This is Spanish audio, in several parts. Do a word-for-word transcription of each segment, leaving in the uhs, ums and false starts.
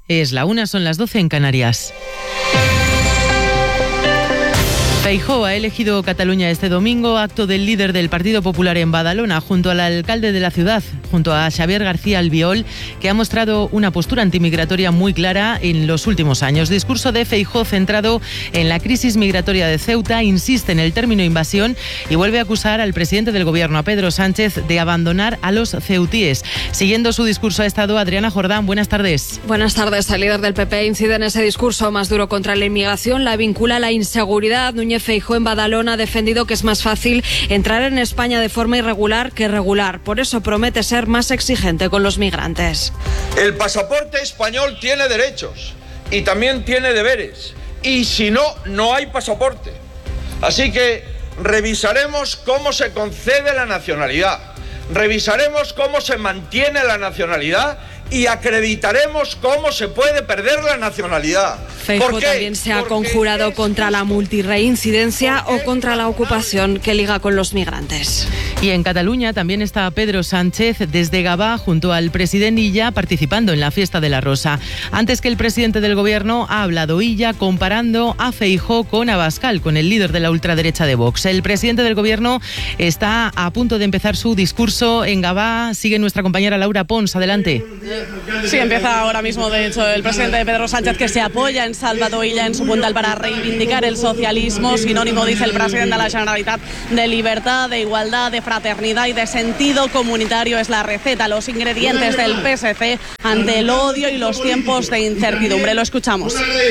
Es la una, son las doce en Canarias. Feijóo ha elegido Cataluña este domingo, acto del líder del Partido Popular en Badalona, junto al alcalde de la ciudad, junto a Xavier García Albiol, que ha mostrado una postura antimigratoria muy clara en los últimos años. Discurso de Feijóo centrado en la crisis migratoria de Ceuta, insiste en el término invasión y vuelve a acusar al presidente del gobierno, a Pedro Sánchez, de abandonar a los ceutíes. Siguiendo su discurso ha estado Adriana Jordán. Buenas tardes. Buenas tardes. El líder del P P incide en ese discurso más duro contra la inmigración, la vincula a la inseguridad. Núñez Feijóo en Badalona ha defendido que es más fácil entrar en España de forma irregular que regular. Por eso promete ser más exigente con los migrantes. El pasaporte español tiene derechos y también tiene deberes. Y si no, no hay pasaporte. Así que revisaremos cómo se concede la nacionalidad. Revisaremos cómo se mantiene la nacionalidad y acreditaremos cómo se puede perder la nacionalidad. Feijóo también se ha conjurado contra la multirreincidencia o contra la ocupación que liga con los migrantes. Y en Cataluña también está Pedro Sánchez desde Gavà junto al presidente Illa participando en la fiesta de la Rosa. Antes que el presidente del gobierno ha hablado Illa comparando a Feijóo con Abascal, con el líder de la ultraderecha de Vox. El presidente del gobierno está a punto de empezar su discurso en Gavà. Sigue nuestra compañera Laura Pons. Adelante. Sí, empieza ahora mismo, de hecho, el presidente Pedro Sánchez, que se apoya en Salvador Illa en su puntal para reivindicar el socialismo, sinónimo, dice el presidente de la Generalitat, de libertad, de igualdad, de fraternidad y de sentido comunitario. Es la receta, los ingredientes del P S C ante el odio y los tiempos de incertidumbre. Lo escuchamos.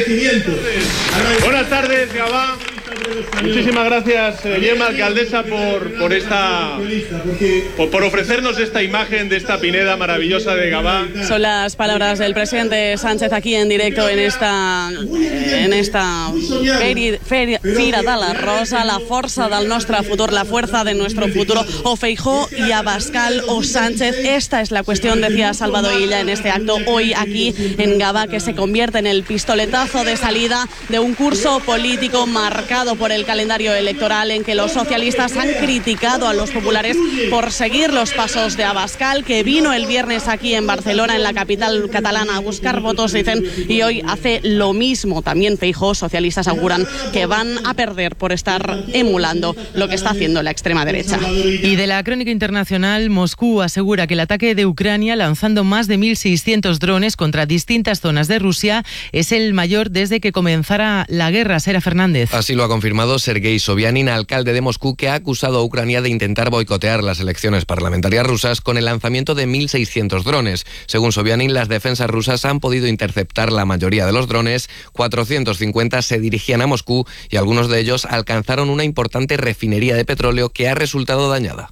Buenas tardes, Gavà. Muchísimas gracias, Gemma, alcaldesa, por, por, esta, por, por ofrecernos esta imagen de esta pineda maravillosa de Gavà. Son las palabras del presidente Sánchez aquí en directo en esta, en esta feri, feri, Fira de la Rosa, la força del nostre futur, la fuerza de nuestro futuro. O Feijóo y Abascal o Sánchez. Esta es la cuestión, decía Salvador Illa en este acto hoy aquí en Gavà, que se convierte en el pistoletazo de salida de un curso político marcado por el calendario electoral, en que los socialistas han criticado a los populares por seguir los pasos de Abascal, que vino el viernes aquí en Barcelona, en la capital catalana, a buscar votos, dicen, y hoy hace lo mismo. También Feijóo. Socialistas auguran que van a perder por estar emulando lo que está haciendo la extrema derecha. Y de la crónica internacional, Moscú asegura que el ataque de Ucrania, lanzando más de mil seiscientos drones contra distintas zonas de Rusia, es el mayor desde que comenzara la guerra. Sera Fernández. Así lo ha confirmado Sergei Sobyanin, alcalde de Moscú, que ha acusado a Ucrania de intentar boicotear las elecciones parlamentarias rusas con el lanzamiento de mil seiscientos drones. Según Sobyanin, las defensas rusas han podido interceptar la mayoría de los drones, cuatrocientos cincuenta se dirigían a Moscú y algunos de ellos alcanzaron una importante refinería de petróleo que ha resultado dañada.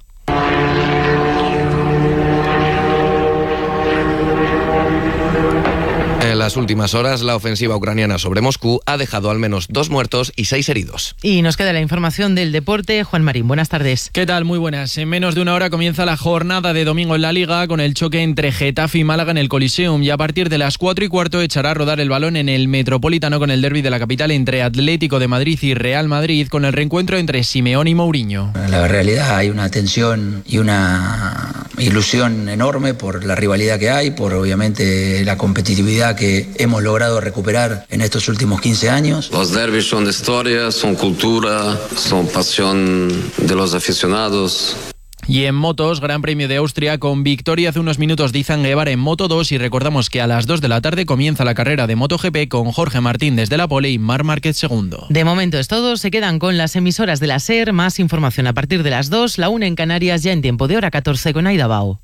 En las últimas horas, la ofensiva ucraniana sobre Moscú ha dejado al menos dos muertos y seis heridos. Y nos queda la información del deporte. Juan Marín, buenas tardes. ¿Qué tal? Muy buenas. En menos de una hora comienza la jornada de domingo en la Liga con el choque entre Getafe y Málaga en el Coliseum, y a partir de las cuatro y cuarto echará a rodar el balón en el Metropolitano con el derbi de la capital entre Atlético de Madrid y Real Madrid, con el reencuentro entre Simeone y Mourinho. En la realidad hay una tensión y una ilusión enorme por la rivalidad que hay, por obviamente la competitividad que hemos logrado recuperar en estos últimos quince años. Los derbis son historia, son cultura, son pasión de los aficionados. Y en motos, Gran Premio de Austria con victoria hace unos minutos de Izan Guevara en Moto dos, y recordamos que a las dos de la tarde comienza la carrera de MotoGP con Jorge Martín desde la pole y Marc Márquez segundo. De momento es todo, se quedan con las emisoras de la SER, más información a partir de las dos, la una en Canarias, ya en tiempo de hora catorce con Aida Bao.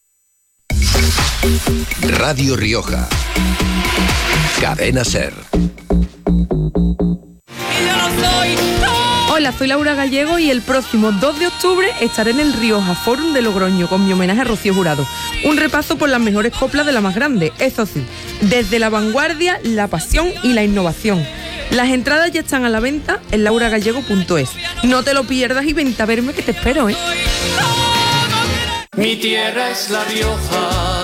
Radio Rioja. Cadena SER. Hola, soy Laura Gallego y el próximo dos de octubre estaré en el Rioja Forum de Logroño con mi homenaje a Rocío Jurado. Un repaso por las mejores coplas de la más grande, eso sí, desde la vanguardia, la pasión y la innovación. Las entradas ya están a la venta en laura gallego punto es. No te lo pierdas y vente a verme, que te espero, ¿eh? Mi tierra es La Rioja,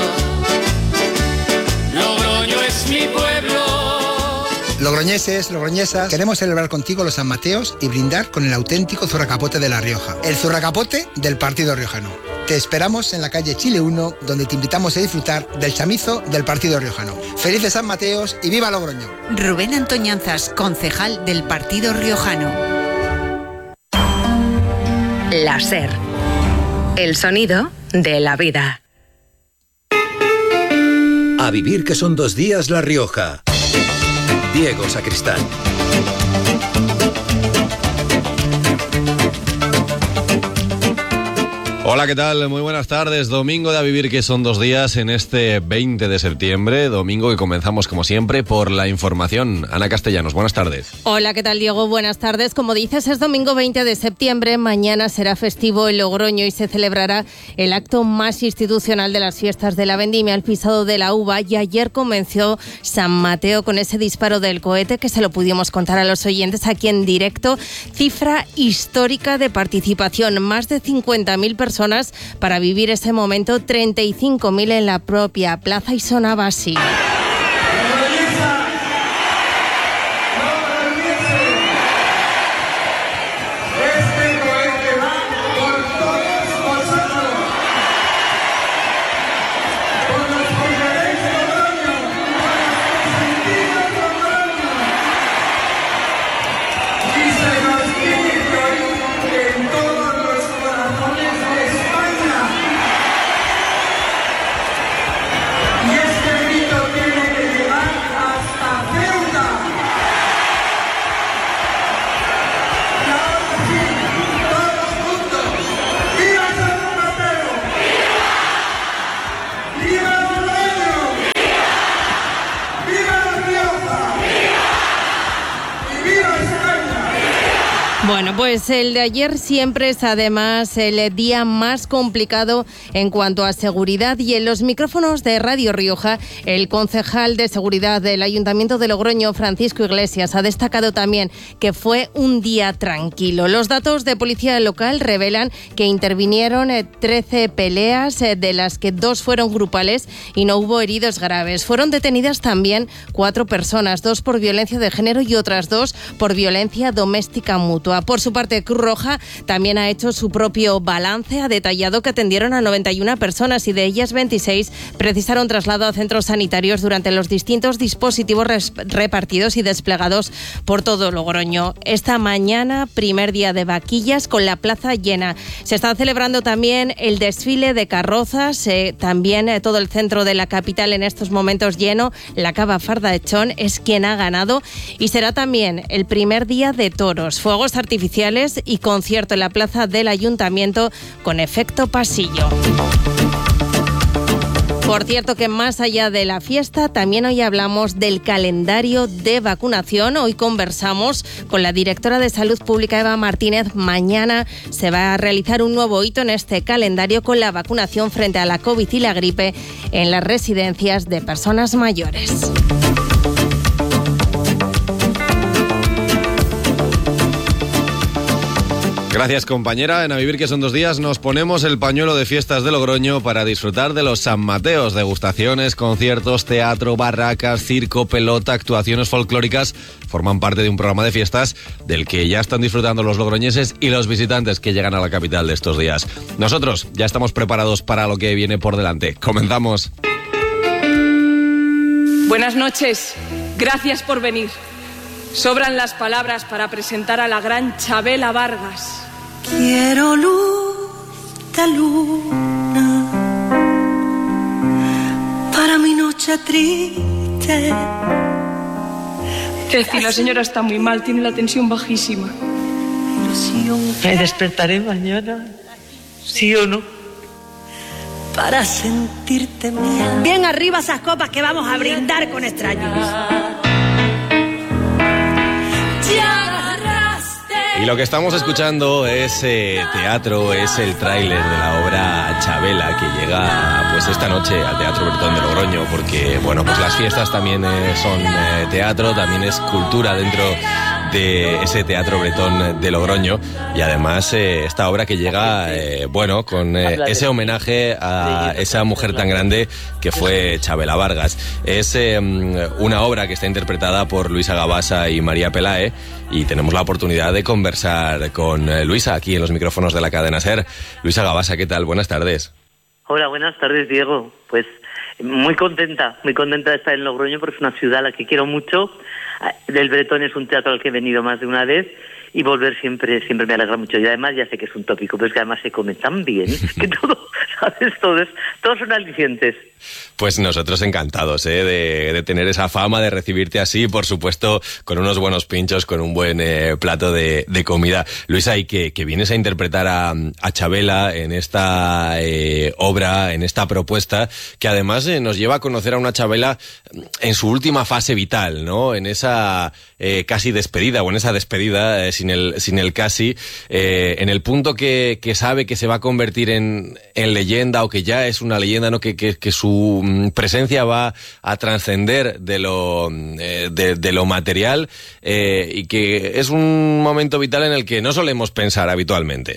Logroño es mi pueblo. Logroñeses, logroñesas, queremos celebrar contigo los San Mateos y brindar con el auténtico zurracapote de La Rioja, el zurracapote del partido riojano. Te esperamos en la calle Chile uno, donde te invitamos a disfrutar del chamizo del partido riojano. ¡Felices San Mateos y viva Logroño! Rubén Antoñanzas, concejal del partido riojano. La SER, el sonido de la vida. A vivir que son dos días La Rioja. Diego Sacristán. Hola, ¿qué tal? Muy buenas tardes. Domingo de A Vivir que son dos días en este veinte de septiembre. Domingo que comenzamos como siempre por la información. Ana Castellanos, buenas tardes. Hola, ¿qué tal, Diego? Buenas tardes. Como dices, es domingo veinte de septiembre. Mañana será festivo en Logroño y se celebrará el acto más institucional de las fiestas de la vendimia, el pisado de la uva. Y ayer comenzó San Mateo con ese disparo del cohete que se lo pudimos contar a los oyentes aquí en directo. Cifra histórica de participación. Más de cincuenta mil personas para vivir ese momento, treinta y cinco mil en la propia plaza y sonaba así. Bueno, pues el de ayer siempre es además el día más complicado en cuanto a seguridad y en los micrófonos de Radio Rioja, el concejal de seguridad del Ayuntamiento de Logroño, Francisco Iglesias, ha destacado también que fue un día tranquilo. Los datos de policía local revelan que intervinieron trece peleas, de las que dos fueron grupales y no hubo heridos graves. Fueron detenidas también cuatro personas, dos por violencia de género y otras dos por violencia doméstica mutua. Por su parte, Cruz Roja también ha hecho su propio balance. Ha detallado que atendieron a noventa y una personas y de ellas veintiséis precisaron traslado a centros sanitarios durante los distintos dispositivos repartidos y desplegados por todo Logroño. Esta mañana, primer día de vaquillas con la plaza llena. Se está celebrando también el desfile de carrozas, eh, también eh, todo el centro de la capital en estos momentos lleno. La Cava Farda Echón es quien ha ganado y será también el primer día de toros, fuegos artificiales y concierto en la plaza del Ayuntamiento con efecto pasillo. Por cierto que más allá de la fiesta, también hoy hablamos del calendario de vacunación. Hoy conversamos con la directora de Salud Pública, Eva Martínez. Mañana se va a realizar un nuevo hito en este calendario con la vacunación frente a la COVID y la gripe en las residencias de personas mayores. Gracias, compañera. En A Vivir que son dos días nos ponemos el pañuelo de fiestas de Logroño para disfrutar de los San Mateos. Degustaciones, conciertos, teatro, barracas, circo, pelota, actuaciones folclóricas forman parte de un programa de fiestas del que ya están disfrutando los logroñeses y los visitantes que llegan a la capital de estos días. Nosotros ya estamos preparados para lo que viene por delante. Comenzamos. Buenas noches. Gracias por venir. Sobran las palabras para presentar a la gran Chabela Vargas. Quiero luz de luna para mi noche triste. Es decir, la señora está muy mal, tiene la tensión bajísima. ¿Me despertaré mañana? ¿Sí o no? Para sentirte mía. Bien arriba esas copas que vamos a brindar con extraños. Y lo que estamos escuchando es eh, teatro, es el tráiler de la obra Chabela que llega pues esta noche al Teatro Bertón de Logroño, porque bueno, pues las fiestas también eh, son eh, teatro, también es cultura dentro de ese Teatro Bretón de Logroño, y además eh, esta obra que llega, eh, bueno, con eh, ese homenaje a esa mujer tan grande que fue Chabela Vargas. Es eh, una obra que está interpretada por Luisa Gabasa y María Pelae, y tenemos la oportunidad de conversar con eh, Luisa aquí en los micrófonos de la cadena SER. Luisa Gabasa, ¿qué tal? Buenas tardes. Hola, buenas tardes, Diego. Pues muy contenta, muy contenta de estar en Logroño porque es una ciudad a la que quiero mucho. El Bretón es un teatro al que he venido más de una vez y volver siempre siempre me alegra mucho. Y además ya sé que es un tópico, pero es que además se come tan bien que todo, ¿sabes? Todos, todos son alicientes. Pues nosotros encantados ¿eh? de, de tener esa fama, de recibirte así, por supuesto, con unos buenos pinchos, con un buen eh, plato de, de comida. Luisa, y que, que vienes a interpretar a, a Chabela en esta eh, obra, en esta propuesta, que además eh, nos lleva a conocer a una Chabela en su última fase vital, ¿no? En esa eh, casi despedida, o en esa despedida, eh, sin el sin el casi, eh, en el punto que, que sabe que se va a convertir en, en leyenda, o que ya es una leyenda, ¿no? Que, que, que su presencia va a trascender de lo eh, de, de lo material, eh, y que es un momento vital en el que no solemos pensar habitualmente.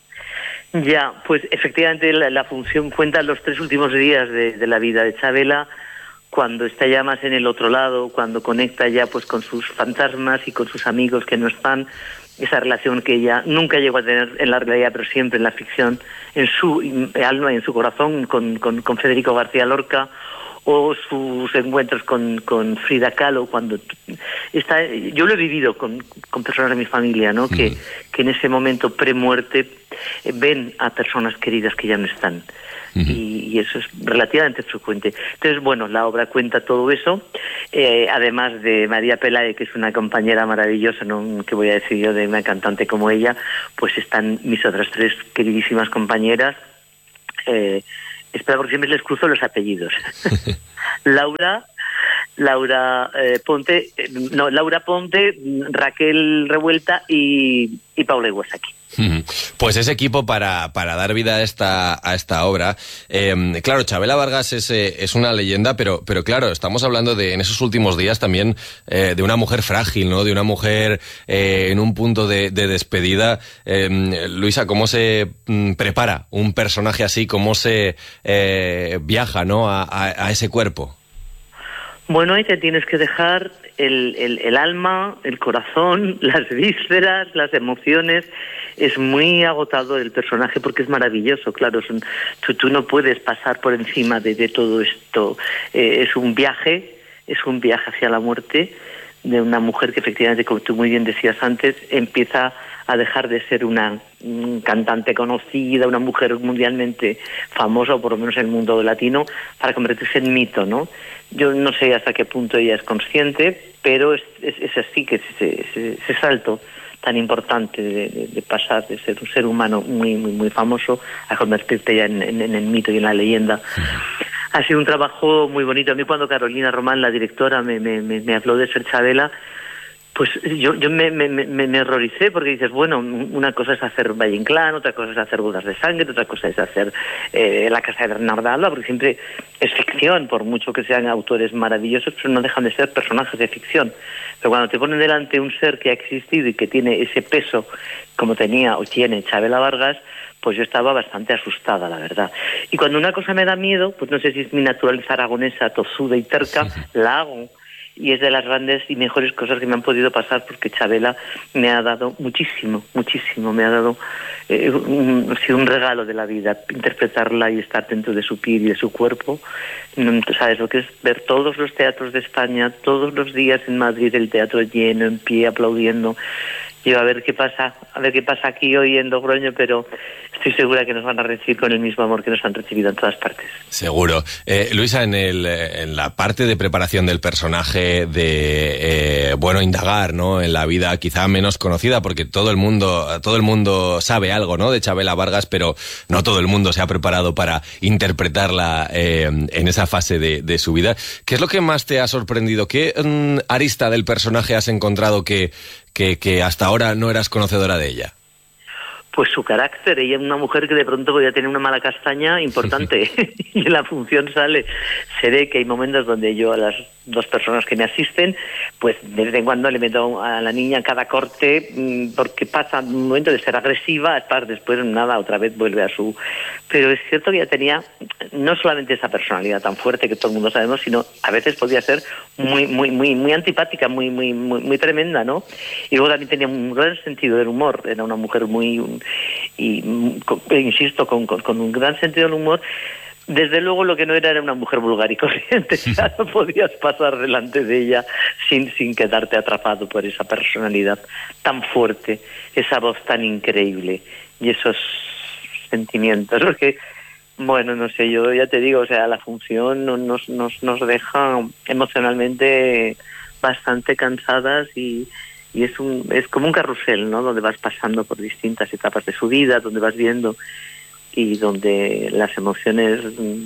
Ya, pues efectivamente la, la función cuenta los tres últimos días de, de la vida de Chabela, cuando está ya más en el otro lado, cuando conecta ya pues con sus fantasmas y con sus amigos que no están, esa relación que ella nunca llegó a tener en la realidad, pero siempre en la ficción, en su alma y en su corazón, con, con, con Federico García Lorca, o sus encuentros con, con Frida Kahlo, cuando está, yo lo he vivido con, con personas de mi familia, ¿no? Mm. Que, que en ese momento premuerte ven a personas queridas que ya no están. Y, y eso es relativamente frecuente. Entonces, bueno, la obra cuenta todo eso, eh, además de María Pelae, que es una compañera maravillosa, ¿no? Que voy a decir yo de una cantante como ella, pues están mis otras tres queridísimas compañeras. Eh, espera, porque siempre les cruzo los apellidos. Laura, Laura eh, Ponte, eh, no, Laura Ponte, Raquel Revuelta y, y Paula Iwasaki. Pues ese equipo para, para dar vida a esta, a esta obra. Eh, claro, Chabela Vargas es, eh, es una leyenda, pero, pero claro, estamos hablando de, en esos últimos días también, eh, de una mujer frágil, ¿no? De una mujer eh, en un punto de, de despedida. Eh, Luisa, ¿cómo se mm, prepara un personaje así? ¿Cómo se eh, viaja, ¿no? a, a, a ese cuerpo? Bueno, ahí te tienes que dejar el, el, el alma, el corazón, las vísceras, las emociones. Es muy agotador el personaje porque es maravilloso, claro. Es un, tú, tú no puedes pasar por encima de, de todo esto. Eh, es un viaje, es un viaje hacia la muerte de una mujer que efectivamente, como tú muy bien decías antes, empieza a dejar de ser una un cantante conocida, una mujer mundialmente famosa, o por lo menos en el mundo latino, para convertirse en mito, ¿no? Yo no sé hasta qué punto ella es consciente, pero es, es, es así, que ese, ese, ese salto tan importante de, de, de pasar de ser un ser humano muy muy muy famoso a convertirte ya en, en, en el mito y en la leyenda. Ha sido un trabajo muy bonito. A mí cuando Carolina Román, la directora, me, me, me habló de ser Chabela, pues yo, yo me, me, me, me horroricé, porque dices, bueno, una cosa es hacer Valle Inclán, otra cosa es hacer Bodas de Sangre, otra cosa es hacer eh, La Casa de Bernarda Alba, porque siempre es ficción, por mucho que sean autores maravillosos, pero no dejan de ser personajes de ficción. Pero cuando te ponen delante un ser que ha existido y que tiene ese peso, como tenía o tiene Chabela Vargas, pues yo estaba bastante asustada, la verdad. Y cuando una cosa me da miedo, pues no sé si es mi naturaleza aragonesa, tozuda y terca, la hago. Y es de las grandes y mejores cosas que me han podido pasar, porque Chabela me ha dado muchísimo, muchísimo, me ha dado eh, un, ha sido un regalo de la vida, interpretarla y estar dentro de su piel y de su cuerpo. ¿Sabes lo que es ver todos los teatros de España, todos los días en Madrid, el teatro lleno, en pie, aplaudiendo? Yo a ver qué pasa, a ver qué pasa aquí hoy en Logroño, pero estoy segura que nos van a recibir con el mismo amor que nos han recibido en todas partes. Seguro. Eh, Luisa, en, el, en la parte de preparación del personaje, de, eh, bueno, indagar, ¿no? En la vida quizá menos conocida, porque todo el mundo, todo el mundo sabe algo, ¿no? De Chabela Vargas, pero no todo el mundo se ha preparado para interpretarla eh, en esa fase de, de su vida. ¿Qué es lo que más te ha sorprendido? ¿Qué um, arista del personaje has encontrado que, que, que hasta ahora no eras conocedora de ella? pues su carácter. Ella es una mujer que de pronto podía tener una mala castaña importante y en la función sale. Seré que hay momentos donde yo a las dos personas que me asisten, pues de vez en cuando le meto a la niña cada corte porque pasa un momento de ser agresiva, después nada, otra vez vuelve a su... Pero es cierto que ella tenía no solamente esa personalidad tan fuerte que todo el mundo sabemos, sino a veces podía ser muy muy muy muy antipática, muy muy muy, muy tremenda, ¿no? Y luego también tenía un gran sentido del humor. Era una mujer muy... y insisto, con, con, con un gran sentido del humor. Desde luego lo que no era era una mujer vulgar y corriente, ya no podías pasar delante de ella sin, sin quedarte atrapado por esa personalidad tan fuerte, esa voz tan increíble y esos sentimientos, porque, bueno, no sé, yo ya te digo, o sea, la función nos, nos, nos deja emocionalmente bastante cansadas y... y es un es como un carrusel, ¿no? Donde vas pasando por distintas etapas de su vida, donde vas viendo y donde las emociones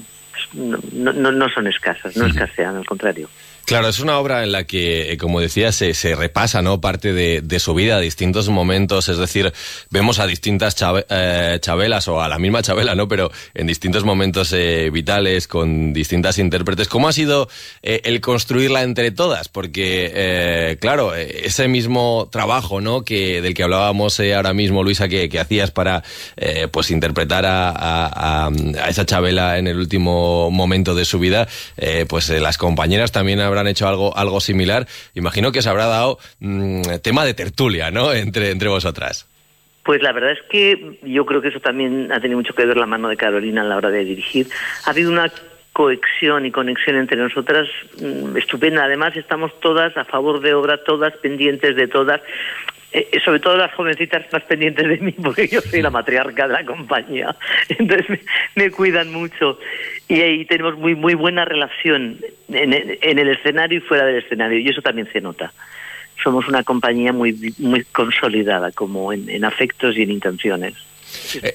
no, no, no son escasas, no escasean, al contrario. Claro, es una obra en la que, como decía, se, se repasa, ¿no?, parte de, de su vida a distintos momentos, es decir, vemos a distintas chabe, eh, Chabelas, o a la misma Chabela, ¿no?, pero en distintos momentos eh, vitales, con distintas intérpretes. ¿Cómo ha sido eh, el construirla entre todas? Porque, eh, claro, ese mismo trabajo, ¿no?, que del que hablábamos eh, ahora mismo, Luisa, que, que hacías para eh, pues interpretar a, a, a esa Chabela en el último momento de su vida, eh, pues eh, las compañeras también habrán hecho algo algo similar. Imagino que os habrá dado mmm, tema de tertulia, ¿no?, entre, entre vosotras. Pues la verdad es que yo creo que eso también ha tenido mucho que ver la mano de Carolina a la hora de dirigir. Ha habido una cohesión y conexión entre nosotras mmm, estupenda. Además, estamos todas a favor de obra, todas pendientes de todas. Eh, sobre todo las jovencitas más pendientes de mí, porque yo soy la matriarca de la compañía, entonces me, me cuidan mucho y ahí tenemos muy muy buena relación en, en el escenario y fuera del escenario, y eso también se nota. Somos una compañía muy muy consolidada, como en, en afectos y en intenciones. Eh.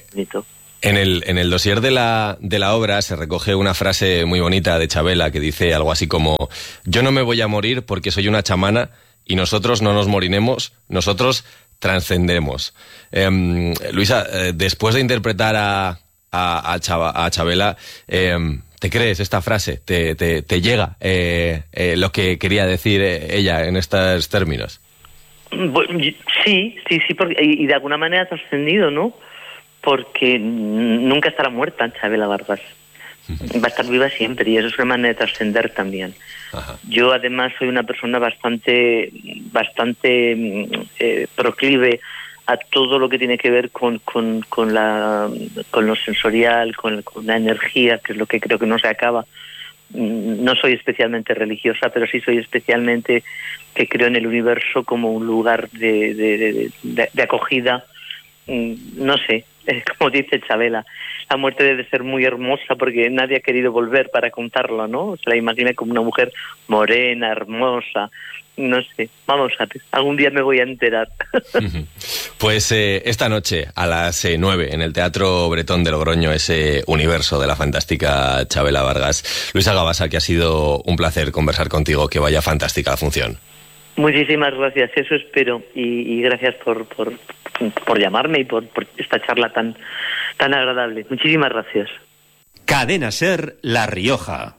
En el, en el dossier de la, de la obra se recoge una frase muy bonita de Chabela que dice algo así como: yo no me voy a morir porque soy una chamana y nosotros no nos moriremos, nosotros trascendemos. Eh, Luisa, eh, después de interpretar a, a, a, Chava, a Chabela, eh, ¿te crees esta frase? ¿Te, te, te llega eh, eh, lo que quería decir ella en estos términos? Sí, sí, sí, porque, y de alguna manera ha trascendido, ¿no? Porque nunca estará muerta Chabela Vargas. Va a estar viva siempre, y eso es una manera de trascender también. Ajá. Yo además soy una persona bastante bastante eh, proclive a todo lo que tiene que ver con con, con la con lo sensorial, con, con la energía, que es lo que creo que no se acaba. No soy especialmente religiosa, pero sí soy especialmente que creo en el universo como un lugar de, de, de, de, de acogida. No sé, como dice Chabela, la muerte debe ser muy hermosa porque nadie ha querido volver para contarlo, ¿no? Se la imagina como una mujer morena, hermosa, no sé, vamos a ver, algún día me voy a enterar. Pues eh, esta noche a las eh, nueve en el Teatro Bretón de Logroño, ese universo de la fantástica Chabela Vargas. Luisa Gabasa, que ha sido un placer conversar contigo, que vaya fantástica la función. Muchísimas gracias, eso espero, y, y gracias por, por, por llamarme y por, por esta charla tan, tan agradable. Muchísimas gracias. Cadena SER La Rioja.